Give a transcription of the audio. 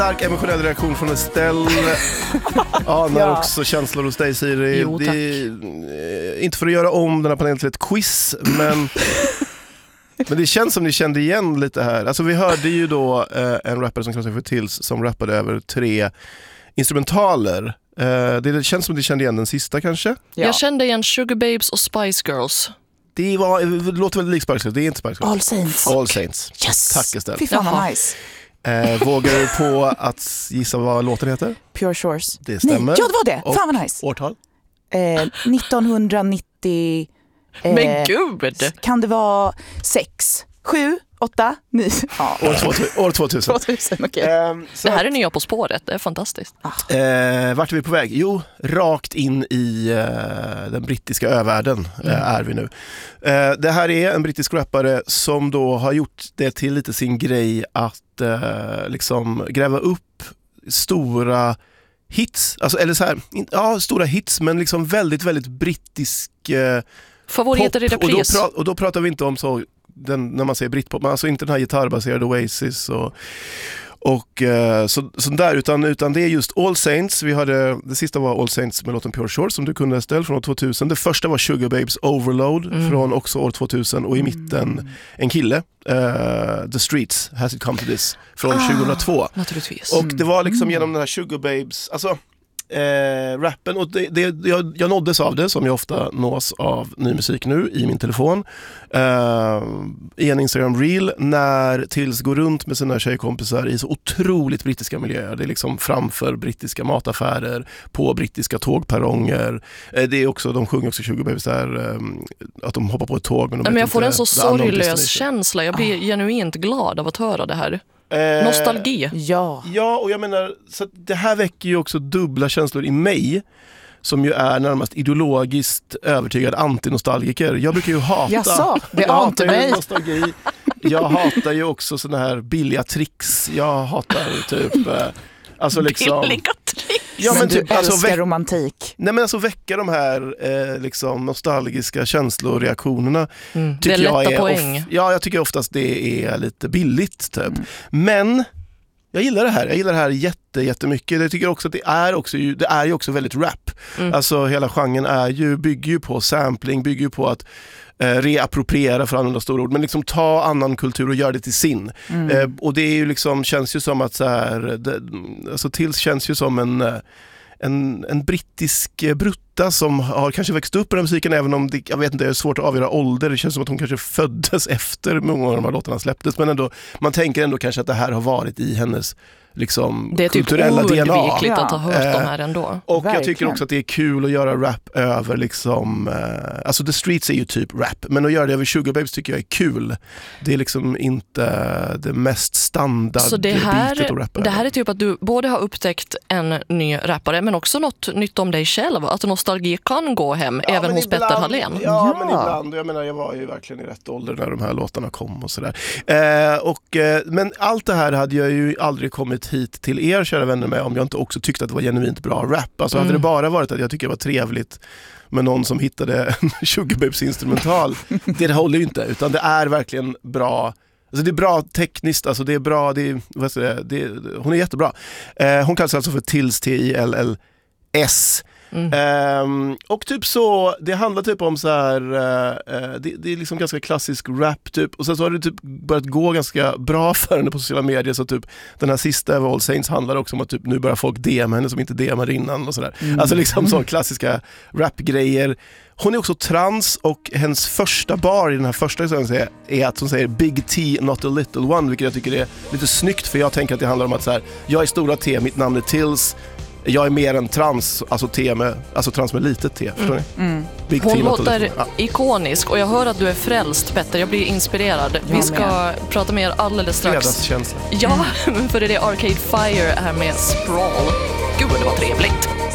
Stark emotionell reaktion från Estelle. Anar också känslor hos dig, Siri. Jo, tack. Inte för att göra om den här panelen till ett quiz, men det känns som ni kände igen lite här. Alltså vi hörde ju då en rappare som kallar sig för Tills som rappade över 3 instrumentaler. Det känns som ni kände igen den sista kanske? Ja. Jag kände igen Sugar Babes och Spice Girls. Det låter väldigt lik Spice Girls, det är inte Spice Girls. All Saints. Yes. Tack Estelle. Fy fan vad nice. Vågar du på att gissa vad låten heter? Pure Shores. Det stämmer. Nej, ja, det var det. Och fan vad nice. Årtal? 1990. Men gud! Kan det vara 6, 7, 8, 9? Ja. År 2000. 2000, okej. Det här är nya På spåret, det är fantastiskt. Vart är vi på väg? Jo, rakt in i den brittiska övärlden är vi nu. Det här är en brittisk rappare som då har gjort det till lite sin grej att liksom gräva upp stora hits, alltså, eller så här, ja, stora hits, men liksom väldigt, väldigt brittisk favoriter i repris. Och då pratar vi inte om så när man säger britpop, men alltså inte den här gitarrbaserade Oasis och sånt där, utan det är just All Saints. Det sista var All Saints med låten Pure Shores som du kunde ställa från år 2000. Det första var Sugar Babes Overload från också år 2000 och i mitten en kille, The Streets, Has It Come To This från 2002. Naturligtvis. Och det var liksom genom den här Sugar Babes, alltså rappen, och jag nåddes av det som jag ofta nås av ny musik nu i min telefon i en Instagram reel när Tills går runt med sina tjejkompisar i så otroligt brittiska miljöer. Det är liksom framför brittiska mataffärer, på brittiska tågperronger. Det är också, de sjunger också 20 babys där, att de hoppar på ett tåg. Men jag får en så sorglös känsla. Jag blir genuint glad av att höra det här. Nostalgi. Ja, och jag menar, så det här väcker ju också dubbla känslor i mig som ju är närmast ideologiskt övertygad antinostalgiker. Jag brukar ju hata... det ante mig. Nostalgi. Jag hatar ju också såna här billiga tricks. Jag hatar typ... alltså liksom... Billiga tricks? Ja, men du älskar romantik. Nej, men alltså väcka de här liksom nostalgiska känsloreaktionerna. Det är lätta poäng. Jag tycker oftast det är lite billigt typ. Men jag gillar det här. Jag gillar det här jättemycket. Jag tycker också att det är ju också väldigt rap. Alltså hela genren bygger ju på sampling, bygger ju på att reappropriera, för att använda stora ord, men liksom ta annan kultur och göra det till sin. Och det är ju liksom, känns ju som att så här, alltså Tills känns ju som en brittisk brutta som har kanske växt upp på den musiken, även om jag vet inte, det är svårt att avgöra ålder. Det känns som att hon kanske föddes efter många av de här låtarna släpptes, men ändå, man tänker ändå kanske att det här har varit i hennes liksom det är kulturella typ DNA. oundvikligt att ha hört de här ändå. Och verkligen. Jag tycker också att det är kul att göra rap över liksom, alltså The Streets är ju typ rap, men att göra det över Sugar Babes tycker jag är kul. Det är liksom inte det mest standard. Så det här är typ att du både har upptäckt en ny rappare, men också något nytt om dig själv, att nostalgi kan gå hem även hos Petter Hallén. Ja, men ibland. Jag menar, jag var ju verkligen i rätt ålder när de här låtarna kom och sådär. Men allt det här hade jag ju aldrig kommit hit till er, kära vänner, med om jag inte också tyckte att det var genuint bra rap. Alltså hade det bara varit att jag tycker det var trevligt med någon som hittade en Sugar Babes instrumental, det håller ju inte, utan det är verkligen bra. Alltså det är bra tekniskt, alltså det är bra, hon är jättebra. Hon kallas alltså för Tills, Tills. Och typ så, det handlar typ om så här, det är liksom ganska klassisk rap typ, och sen så har det typ börjat gå ganska bra för henne på sociala medier, så typ den här sista All Saints handlar också om att typ nu börjar folk DM henne som inte DMade innan och sådär. Alltså liksom så klassiska rapgrejer. Hon är också trans, och hennes första bar i den här första sången är att hon säger Big T, not a little one, vilket jag tycker är lite snyggt, för jag tänker att det handlar om att så här, jag är stora T, mitt namn är Tills. Jag är mer än trans, alltså trans med litet T, förstår ni? Big Hon låter ikonisk, och jag hör att du är frälst, Petter. Jag blir inspirerad. Vi ska prata mer alldeles strax. Fredagskänsla. Ja, för det är Arcade Fire här med Sprawl. Gud, det var trevligt.